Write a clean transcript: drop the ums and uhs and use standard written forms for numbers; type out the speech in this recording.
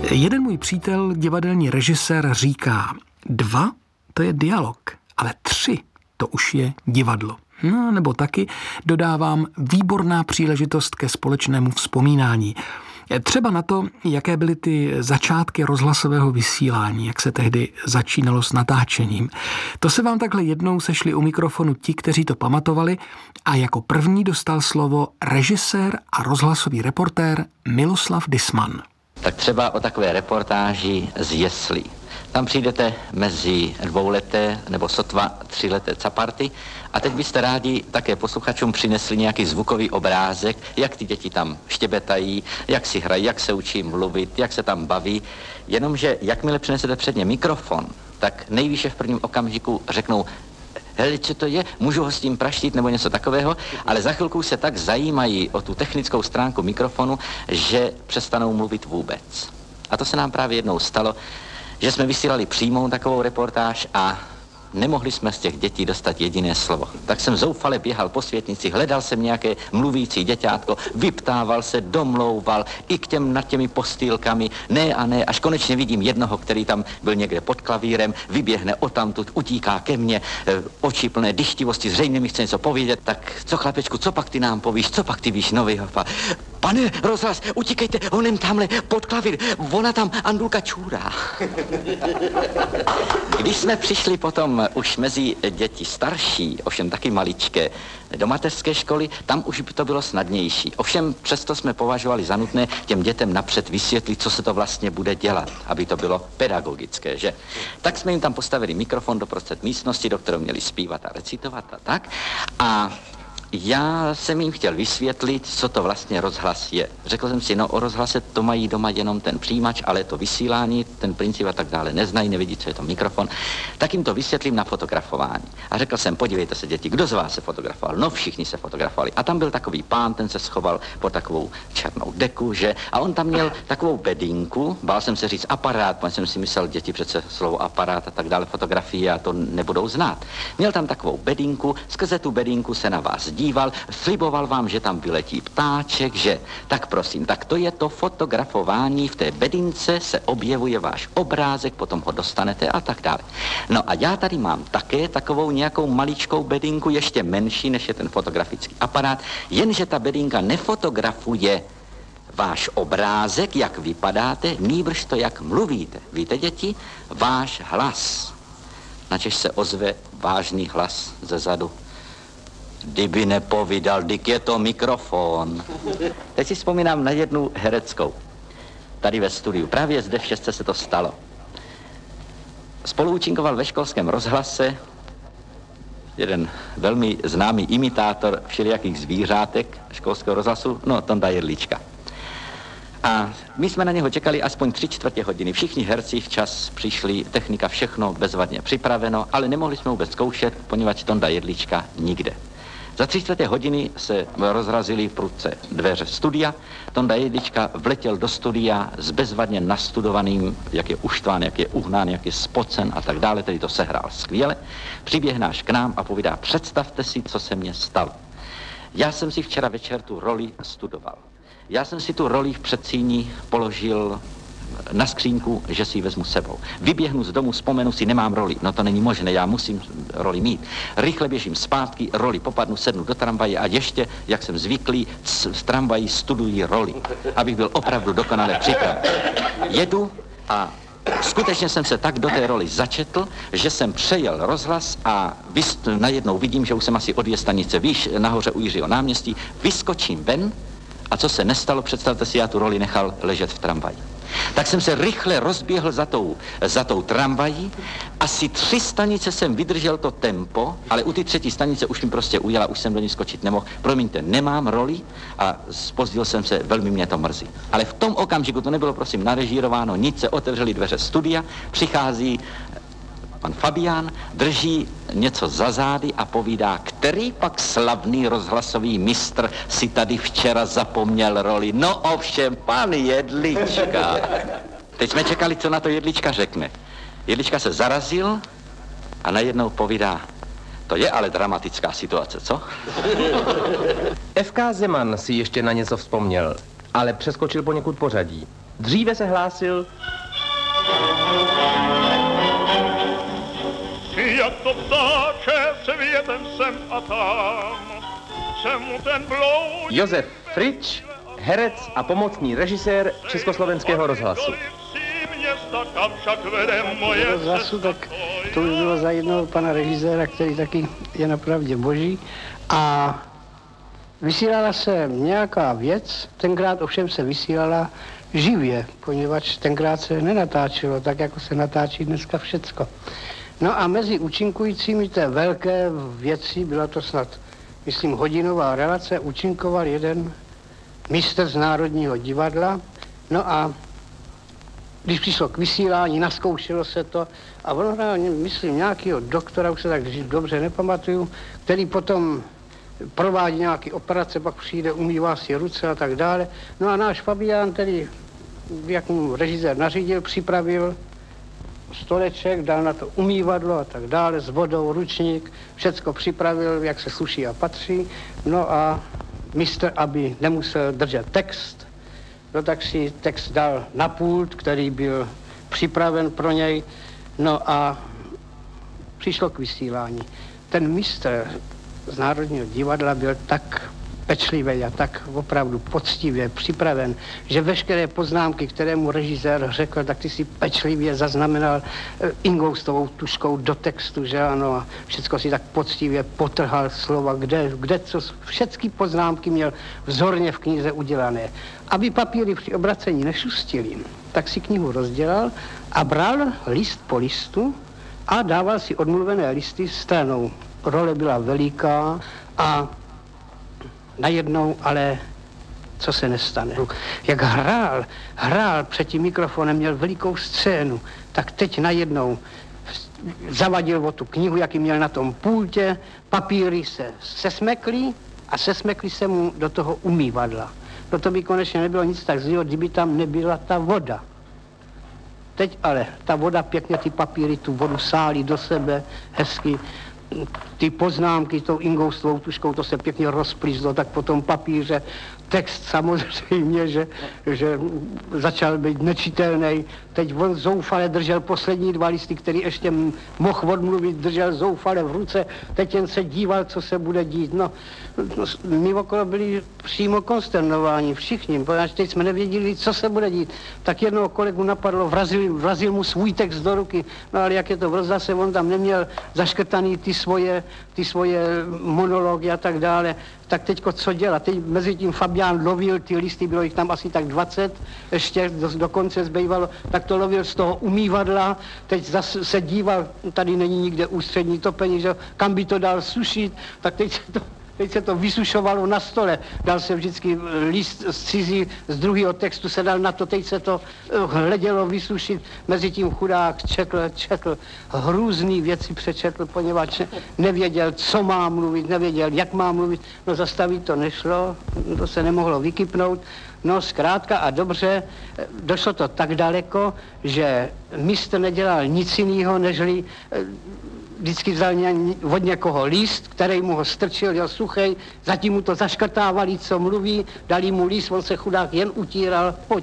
Jeden můj přítel, divadelní režisér, říká, 2 to je dialog, ale 3 to už je divadlo. No, nebo taky dodávám výborná příležitost ke společnému vzpomínání. Třeba na to, jaké byly ty začátky rozhlasového vysílání, jak se tehdy začínalo s natáčením. To se vám takhle jednou sešli u mikrofonu ti, kteří to pamatovali, a jako první dostal slovo režisér a rozhlasový reportér Miloslav Disman. Tak třeba o takové reportáži z jeslí. Tam přijdete mezi 2leté nebo sotva 3leté caparty a teď byste rádi také posluchačům přinesli nějaký zvukový obrázek, jak ty děti tam štěbetají, jak si hrají, jak se učí mluvit, jak se tam baví. Jenomže jakmile přinesete před ně mikrofon, tak nejvýše v prvním okamžiku řeknou: hele, co to je, můžu ho s tím praštit nebo něco takového, ale za chvilku se tak zajímají o tu technickou stránku mikrofonu, že přestanou mluvit vůbec. A to se nám právě jednou stalo, že jsme vysílali přímou takovou reportáž a nemohli jsme z těch dětí dostat jediné slovo. Tak jsem zoufale běhal po světnici, hledal jsem nějaké mluvící děťátko, vyptával se, domlouval i k těm nad těmi postýlkami, ne a ne, až konečně vidím jednoho, který tam byl někde pod klavírem, vyběhne odtamtud, utíká ke mně, oči plné dychtivosti, zřejmě mi chce něco povědět. Tak co, chlapečku, co pak ty nám povíš, co pak ty víš, novýho? Pane, rozhlas, utíkejte, honem tamhle pod klavír, ona tam Andulka čůrá. Když jsme přišli potom už mezi děti starší, ovšem taky maličké, do mateřské školy, tam už by to bylo snadnější. Ovšem přesto jsme považovali za nutné těm dětem napřed vysvětlit, co se to vlastně bude dělat, aby to bylo pedagogické, že? Tak jsme jim tam postavili mikrofon doprostřed místnosti, do kterého měli zpívat a recitovat a tak. A já jsem jim chtěl vysvětlit, co to vlastně rozhlas je. Řekl jsem si, no o rozhlase to mají doma jenom ten přijímač, ale to vysílání, ten princip a tak dále neznají, nevidí, co je to mikrofon. Tak jim to vysvětlím na fotografování. A řekl jsem, podívejte se, děti, kdo z vás se fotografoval? No všichni se fotografovali. A tam byl takový pán, ten se schoval pod takovou černou deku, že? A on tam měl takovou bedínku, bál jsem se říct aparát, protože jsem si myslel, děti přece slovo aparát a tak dále, fotografie a to nebudou znát. Měl tam takovou bedínku, skrze tu bedínku se na vás díval, sliboval vám, že tam vyletí ptáček, že? Tak prosím, tak to je to fotografování, v té bedince se objevuje váš obrázek, potom ho dostanete a tak dále. No a já tady mám také takovou nějakou maličkou bedinku, ještě menší, než je ten fotografický aparát, jenže ta bedinka nefotografuje váš obrázek, jak vypadáte, nýbrž to, jak mluvíte. Víte, děti? Váš hlas. Načež se ozve vážný hlas ze zadu. Kdyby nepovídal, dik je to mikrofon. Teď si vzpomínám na jednu hereckou. Tady ve studiu. Právě zde v Šestce se to stalo. Spoluúčinkoval ve školském rozhlase jeden velmi známý imitátor všelijakých zvířátek školského rozhlasu, no Tonda Jedlička. A my jsme na něho čekali aspoň 3/4 hodiny. Všichni herci včas přišli, technika, všechno bezvadně připraveno, ale nemohli jsme vůbec zkoušet, poněvadž Tonda Jedlička nikde. Za 3/4 hodiny se rozrazily prudce dveře studia. Tonda Jedlička vletěl do studia s bezvadně nastudovaným, jak je uštván, jak je uhnán, jak je spocen a tak dále, tedy to sehrál skvěle. Přiběhne až k nám a povídá, představte si, co se mně stalo. Já jsem si včera večer tu roli studoval. Já jsem si tu roli v předsíni položil na skřínku, že si ji vezmu sebou. Vyběhnu z domu, vzpomenu si, nemám roli. No to není možné, já musím roli mít. Rychle běžím zpátky, roli popadnu, sednu do tramvaje a ještě, jak jsem zvyklý, z tramvají studuji roli, abych byl opravdu dokonale připraven. Jedu a skutečně jsem se tak do té roli začetl, že jsem přejel rozhlas a najednou vidím, že už jsem asi o 2 stanice výš, nahoře u Jiřího náměstí, vyskočím ven a co se nestalo, představte si, já tu roli nechal ležet v tramvaji. Tak jsem se rychle rozběhl za tou tramvají. Asi 3 stanice jsem vydržel to tempo, ale u ty 3. stanice už mi prostě ujela, už jsem do ní skočit nemohl. Promiňte, nemám roli a zpozdil jsem se, velmi mě to mrzí. Ale v tom okamžiku, to nebylo prosím narežírováno, nic, se otevřely dveře studia, přichází pan Fabián, drží něco za zády a povídá, který pak slavný rozhlasový mistr si tady včera zapomněl roli. No ovšem, pan Jedlička. Teď jsme čekali, co na to Jedlička řekne. Jedlička se zarazil a najednou povídá, to je ale dramatická situace, co? F.K. Zeman si ještě na něco vzpomněl. ale přeskočil poněkud pořadí. Dříve se hlásil... Jak to ptáče světem sem a tam, se mu ten bloud... Josef Frič, herec a pomocný režisér Československého rozhlasu. Rozhlasu, tak to by bylo za jednoho pana režiséra, který taky je napravdě boží. A vysílala se nějaká věc, tenkrát ovšem se vysílala živě, poněvadž tenkrát se nenatáčelo, tak jako se natáčí dneska všecko. No a mezi účinkujícími té velké věci, byla to snad, myslím, hodinová relace, účinkoval jeden mistr z Národního divadla. No a když přišlo k vysílání, naskoušelo se to a ono hrál, myslím, nějakého doktora, už se tak dobře nepamatuju, který potom provádí nějaké operace, pak přijde, umývá si ruce a tak dále. No a náš Fabián, tedy, jak mu režisér nařídil, připravil stoleček, dal na to umývadlo a tak dále, s vodou, ručník, všecko připravil, jak se sluší a patří. No a mistr, aby nemusel držet text, no tak si text dal na pult, který byl připraven pro něj, no a přišlo k vysílání. Ten mistr z Národního divadla byl tak pečlivý a tak opravdu poctivě připraven, že veškeré poznámky, které mu režisér řekl, tak ty si pečlivě zaznamenal ingoustovou tuškou do textu, že ano, a všecko si tak poctivě potrhal slova, kde co, všechny poznámky měl vzorně v knize udělané. Aby papíry při obracení nešustily, tak si knihu rozdělal a bral list po listu a dával si odmluvené listy stranou. Role byla veliká a najednou, ale co se nestane. Jak hrál před tím mikrofonem, měl velikou scénu, tak teď najednou zavadil o tu knihu, jaký měl na tom pultě, papíry se sesmekly a sesmekly se mu do toho umývadla. No to by konečně nebylo nic tak zlého, kdyby tam nebyla ta voda. Teď ale ta voda pěkně ty papíry, tu vodu sálí do sebe hezky. Ty poznámky tou ingoustovou tuškou, to se pěkně rozplízlo, tak po tom papíře text samozřejmě, že začal být nečitelný. Teď on zoufale držel poslední dva listy, který ještě mohl odmluvit, držel zoufale v ruce, teď jen se díval, co se bude dít. No, my okolo byli přímo konsternováni, všichni, protože teď jsme nevěděli, co se bude dít. Tak jednoho kolegu napadlo, vrazil mu svůj text do ruky, no ale jak je to v rozhlase, on tam neměl zaškrtaný ty svoje monology a tak dále, tak teďko co dělat? Teď mezi tím Fabián lovil ty listy, bylo jich tam asi tak 20, ještě do konce zbývalo, tak to lovil z toho umývadla, teď zase se díval, tady není nikde ústřední topení, že kam by to dal sušit, tak teď se to vysušovalo na stole, dal se vždycky list z cizí, z druhého textu se dal na to, teď se to hledělo vysušit, mezi tím chudák četl, hrůzný věci přečetl, poněvadž nevěděl, co má mluvit, nevěděl, jak má mluvit, no zastavit to nešlo, to se nemohlo vykypnout, no zkrátka a dobře, došlo to tak daleko, že mistr nedělal nic jiného, nežli vždycky vzal od někoho list, který mu ho strčil, jel suchej, zatím mu to zaškrtávali, co mluví, dali mu list, on se chudák jen utíral,